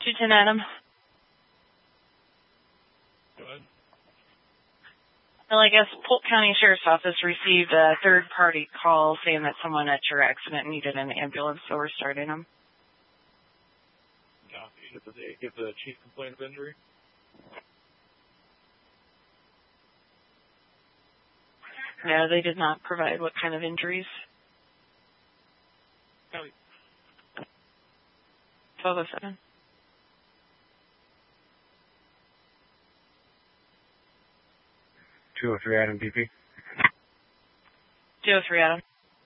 210 Adam. Go ahead. Well, I guess Polk County Sheriff's Office received a third-party call saying that someone at your accident needed an ambulance, so we're starting them. Copy. If the chief complained of injury? No, they did not provide what kind of injuries. Copy. 1207. 203 Adam DP. 203 Adam.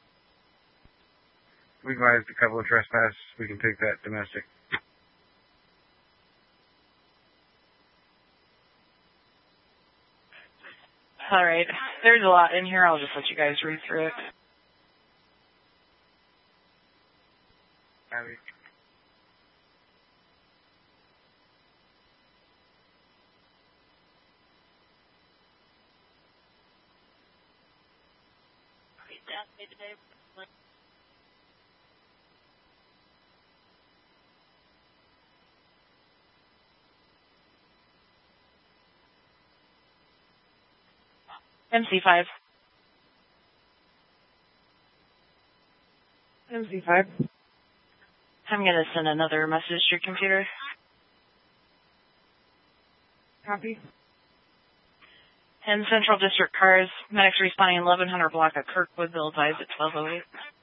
We advised a couple of trespass. We can take that domestic. All right. There's a lot in here. I'll just let you guys read through it. Abby. MC5. MC5. I'm going to send another message to your computer. Copy. And Central District cars, medics responding 1100 block of Kirkwood, Bill advised at 1208.